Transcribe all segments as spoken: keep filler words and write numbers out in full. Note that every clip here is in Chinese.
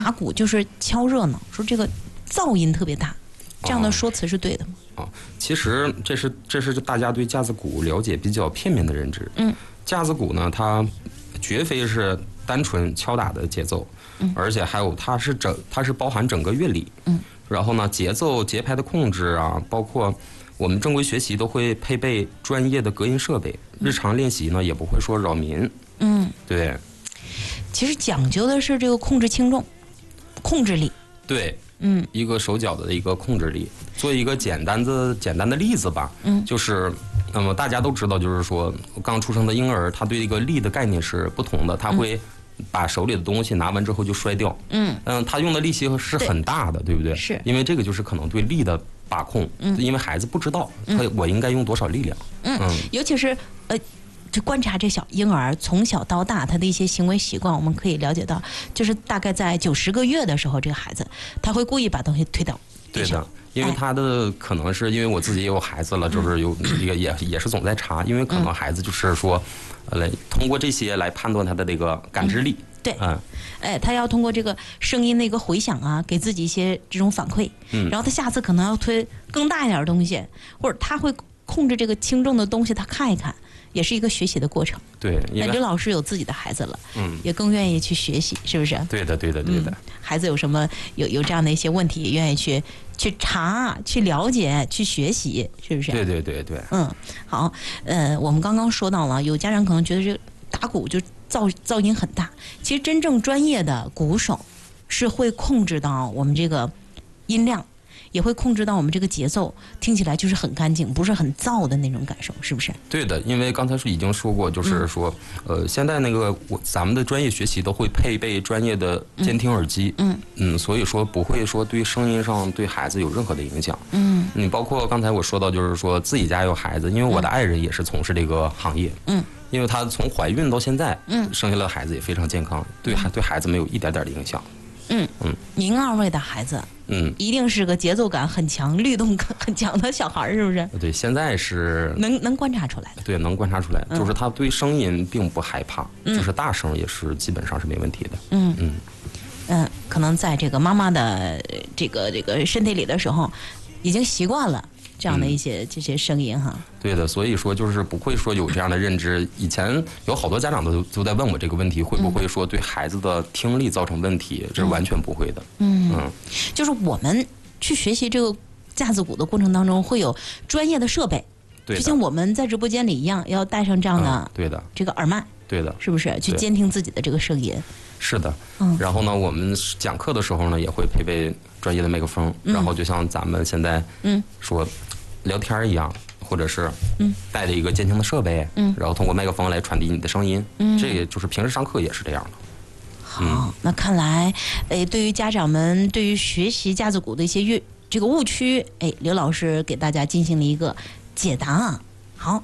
打鼓就是敲热闹，说这个噪音特别大，这样的说辞是对的吗？ 啊，其实这是这是大家对架子鼓了解比较片面的认知。 嗯， 架子鼓呢，它绝非是单纯敲打的节奏，嗯，而且还有它是整它是包含整个乐理。 嗯， 然后呢，节奏节拍的控制啊，包括我们正规学习都会配备专业的隔音设备，日常练习呢也不会说扰民。 嗯， 对。 其实讲究的是这个控制轻重，控制力。 对。 嗯， 一个手脚的一个控制力。做一个简单的简单的例子吧， 嗯， 就是那么大家都知道，就是说刚出生的婴儿，他对一个力的概念是不同的，他会把手里的东西拿完之后就摔掉。 嗯嗯，他用的力气是很大的， 对, 对不对？ 是， 因为这个就是可能对力的把控， 嗯， 因为孩子不知道他我应该用多少力量。 嗯，嗯尤其是呃。就观察这小婴儿从小到大他的一些行为习惯，我们可以了解到，就是大概在九十个月的时候，这个孩子他会故意把东西推倒。 对的，因为他的可能是因为我自己也有孩子了，就是有一个也也是总在查，因为可能孩子就是说，呃，通过这些来判断他的这个感知力。 嗯、对， 嗯， 哎，他要通过这个声音的一个回响啊，给自己一些这种反馈。 嗯， 然后他下次可能要推更大一点的东西，或者他会控制这个轻重的东西，他看一看。也是一个学习的过程。 对， 那刘老师有自己的孩子了， 嗯， 也更愿意去学习，是不是？ 对的，对的，对的。 嗯、孩子有什么有有这样的一些问题，也愿意去去查、去了解、去学习，是不是？ 对对对对。 嗯，好，呃，我们刚刚说到了，有家长可能觉得这个打鼓就噪噪音很大，其实真正专业的鼓手是会控制到我们这个音量。也会控制到我们这个节奏，听起来就是很干净，不是很燥的那种感受，是不是？ 对的，因为刚才是已经说过，就是说，嗯、呃，现在那个我咱们的专业学习都会配备专业的监听耳机， 嗯嗯，所以说不会说对声音上对孩子有任何的影响， 嗯， 你包括刚才我说到，就是说自己家有孩子，因为我的爱人也是从事这个行业， 嗯， 因为她从怀孕到现在， 嗯， 生下来的孩子也非常健康，对孩对孩子没有一点点的影响。 嗯嗯，您二位的孩子， 嗯， 一定是个节奏感很强、律动感很强的小孩，是不是？ 对，现在是能能观察出来的。 对，能观察出来，嗯、就是他对声音并不害怕， 嗯、 就是大声也是基本上是没问题的。 嗯嗯嗯，可能在这个妈妈的这个这个身体里的时候，已经习惯了这样的一些、嗯、这些声音哈。 对的，所以说就是不会说有这样的认知。以前有好多家长都都在问我这个问题，会不会说对孩子的听力造成问题？这是完全不会的。 嗯嗯，就是我们去学习这个架子鼓的过程当中，会有专业的设备， 对， 就像我们在直播间里一样，要带上这样的、 嗯、对的这个耳麦， 对的， 是不是去监听自己的这个声音？ 是的， 嗯。 然后呢，我们讲课的时候呢，也会配备专业的麦克风， 嗯、 然后就像咱们现在嗯说聊天一样。或者是嗯带着一个监听的设备， 嗯， 然后通过麦克风来传递你的声音， 嗯， 这也就是平时上课也是这样的。 好，嗯、那看来，哎，对于家长们对于学习架子鼓的一些乐这个误区，哎，刘老师给大家进行了一个解答啊。好。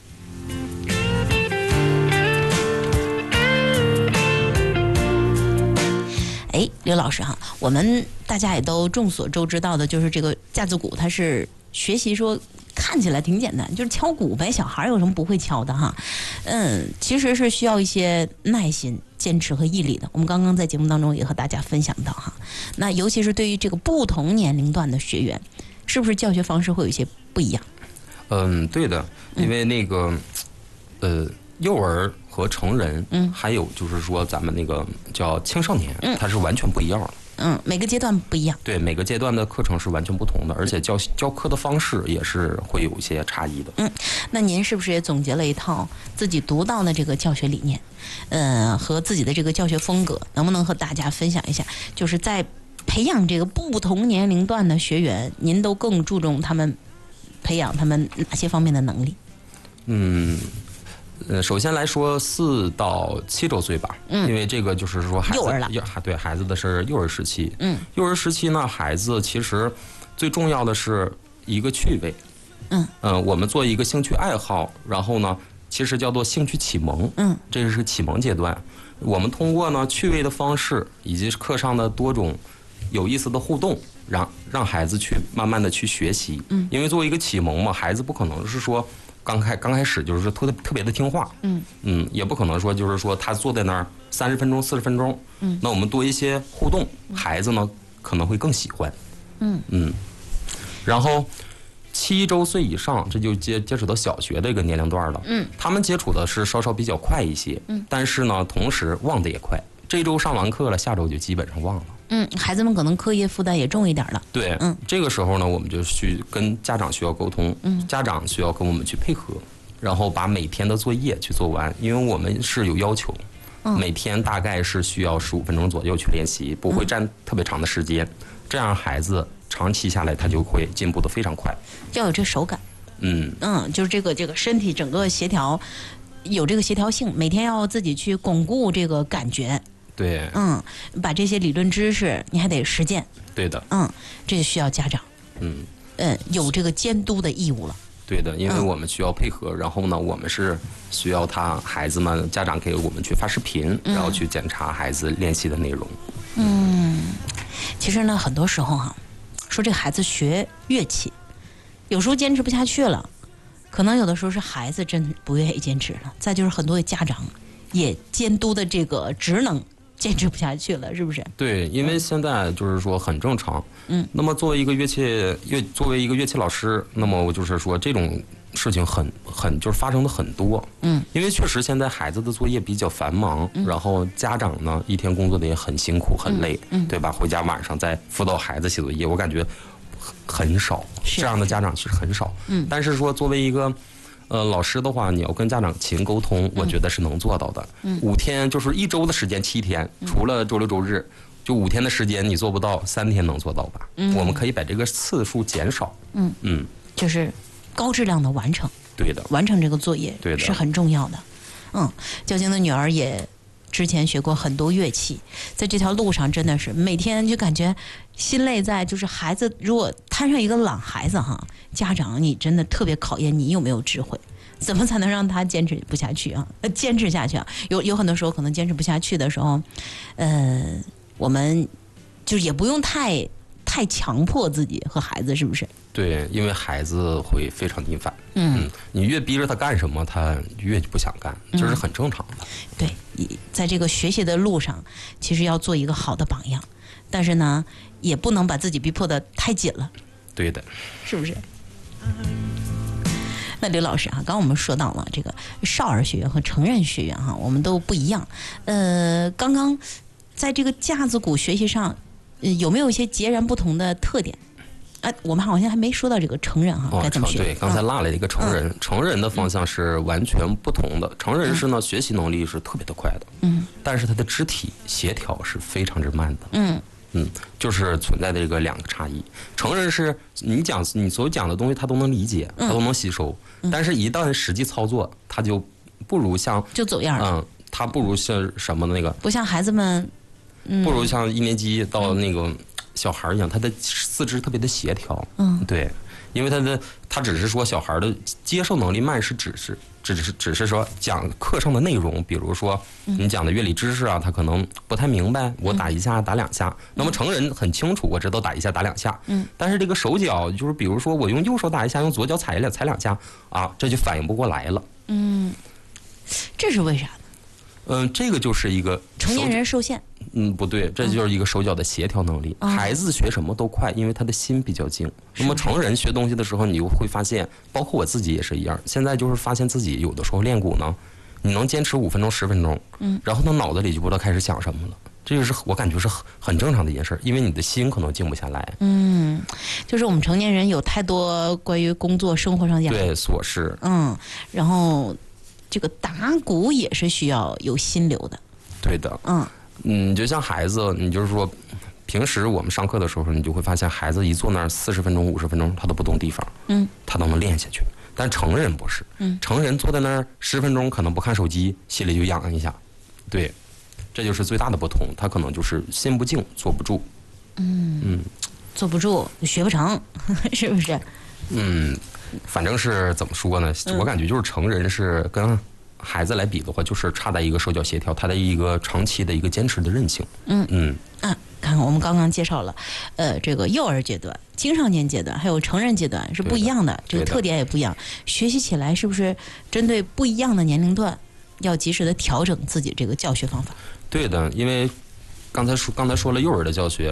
哎，刘老师哈，我们大家也都众所周知道的，就是这个架子鼓，它是学习说看起来挺简单，就是敲鼓呗，小孩有什么不会敲的哈？嗯，其实是需要一些耐心、坚持和毅力的。我们刚刚在节目当中也和大家分享到哈，那尤其是对于这个不同年龄段的学员，是不是教学方式会有一些不一样？ 嗯，对的，因为那个，嗯、呃。幼儿和成人， 嗯， 还有就是说咱们那个叫青少年，嗯，它是完全不一样的。 嗯，每个阶段不一样。 对，每个阶段的课程是完全不同的，而且教教课的方式也是会有一些差异的。 嗯，那您是不是也总结了一套自己独到的这个教学理念，呃，和自己的这个教学风格？能不能和大家分享一下？就是在培养这个不同年龄段的学员，您都更注重他们培养他们哪些方面的能力？ 嗯。呃，首先来说，四到七周岁吧，嗯，因为这个就是说孩子幼儿了， 对孩子的是幼儿时期， 嗯， 幼儿时期呢，孩子其实最重要的是一个趣味， 嗯， 呃，我们做一个兴趣爱好，然后呢，其实叫做兴趣启蒙， 嗯， 这是启蒙阶段，我们通过呢趣味的方式以及课上的多种有意思的互动，让让孩子去慢慢的去学习， 嗯， 因为作为一个启蒙嘛，孩子不可能是说。 刚开刚开始就是说特特别的听话， 嗯嗯，也不可能说就是说他坐在那儿三十分钟四十分钟， 嗯， 那我们多一些互动，孩子呢可能会更喜欢， 嗯嗯，然后七周岁以上，这就接接触到小学的一个年龄段了， 嗯， 他们接触的是稍稍比较快一些， 嗯， 但是呢，同时忘得也快，这周上完课了，下周就基本上忘了。 嗯，孩子们可能课业负担也重一点了。 对， 嗯， 这个时候呢，我们就去跟家长需要沟通， 嗯， 家长需要跟我们去配合，然后把每天的作业去做完，因为我们是有要求， 嗯， 每天大概是需要十五分钟左右去练习，不会占特别长的时间，嗯，这样孩子长期下来他就会进步的非常快， 要有这手感。 嗯嗯，就是这个这个身体整个协调，有这个协调性，每天要自己去巩固这个感觉。 对， 嗯，把这些理论知识你还得实践。 对的， 嗯，这就需要家长， 嗯嗯，有这个监督的义务了。 对的，因为我们需要配合，然后呢，我们是需要他孩子们家长给我们去发视频，然后去检查孩子练习的内容。 嗯，其实呢，很多时候哈、啊，说这个孩子学乐器，有时候坚持不下去了，可能有的时候是孩子真不愿意坚持了，再就是很多的家长也监督的这个职能坚持不下去了，是不是？ 对，因为现在就是说很正常。 嗯。 那么作为一个乐器乐，作为一个乐器老师，那么我就是说这种事情很很就是发生的很多。 嗯。 因为确实现在孩子的作业比较繁忙， 嗯、 然后家长呢一天工作的也很辛苦很累， 嗯嗯、 对吧？回家晚上再辅导孩子写作业，我感觉很很少，这样的家长其实很少。 嗯。 但是说作为一个呃，老师的话，你要跟家长勤沟通，我觉得是能做到的。 嗯， 五天就是一周的时间，七天，除了周六周日，就五天的时间你做不到，三天能做到吧？嗯，我们可以把这个次数减少。 嗯嗯， 就是高质量的完成。 对的， 完成这个作业， 对的， 是很重要的。嗯，交警的女儿也之前学过很多乐器，在这条路上真的是每天就感觉心累在，就是孩子如果摊上一个懒孩子哈，家长你真的特别考验你有没有智慧，怎么才能让他坚持不下去啊？呃，坚持下去啊！有有很多时候可能坚持不下去的时候，呃，我们就也不用太太强迫自己和孩子，是不是？ 对，因为孩子会非常逆反。 嗯， 嗯，你越逼着他干什么，他越不想干，这是很正常的。 嗯、对，在这个学习的路上，其实要做一个好的榜样，但是呢，也不能把自己逼迫得太紧了。 对的， 是不是？那刘老师啊，刚刚我们说到了这个少儿学院和成人学院哈，我们都不一样。呃，刚刚在这个架子鼓学习上，呃、有没有一些截然不同的特点？啊，我们好像还没说到这个成人哈， 哦、 该怎么学？ 对，刚才落了一个成人，嗯、成人的方向是完全不同的。成人是呢，学习能力是特别的快的， 嗯， 但是他的肢体协调是非常之慢的， 嗯。 嗯，就是存在的这个两个差异。成人是你讲你所讲的东西，他都能理解，他都能吸收， 嗯、 但是一旦实际操作，他就不如像就走样了。 嗯，他不如像什么那个， 不像孩子们，嗯、 不如像一年级到那个小孩一样，他的四肢特别的协调。 嗯， 对，因为他的他只是说小孩的接受能力慢，是只是。只是只是说讲课上的内容，比如说你讲的乐理知识啊，他可能不太明白。我打一下打两下，那么成人很清楚，我知道打一下打两下。嗯，但是这个手脚就是，比如说我用右手打一下，用左脚踩两踩两下啊，这就反应不过来了。 嗯，这是为啥呢？ 嗯，这个就是一个成年人受限。 嗯，不对，这就是一个手脚的协调能力。 嗯、 孩子学什么都快，因为他的心比较静。那么成人学东西的时候，你就会发现，包括我自己也是一样。现在就是发现自己有的时候练鼓呢，你能坚持五分钟、十分钟， 嗯， 然后他脑子里就不知道开始想什么了。这个是我感觉是很很正常的一件事，因为你的心可能静不下来。 嗯，就是我们成年人有太多关于工作、生活上压力， 对琐事。 嗯，然后这个打鼓也是需要有心流的。 对的。 嗯。 嗯，就像孩子，你就是说，平时我们上课的时候，你就会发现，孩子一坐那儿四十分钟、五十分钟，他都不动地方， 嗯， 他都能练下去。但成人不是， 嗯， 成人坐在那儿十分钟，可能不看手机，心里就痒一下，对，这就是最大的不同。他可能就是心不静，坐不住， 嗯嗯， 坐不住，学不成，是不是？ 嗯，反正是怎么说呢？我感觉就是成人是跟孩子来比的话，就是差在一个手脚协调，他的一个长期的一个坚持的韧性。 嗯嗯啊， 看看我们刚刚介绍了，呃，这个幼儿阶段、青少年阶段还有成人阶段是不一样的，这个特点也不一样。学习起来是不是针对不一样的年龄段，要及时的调整自己这个教学方法？ 对的，因为刚才说刚才说了幼儿的教学，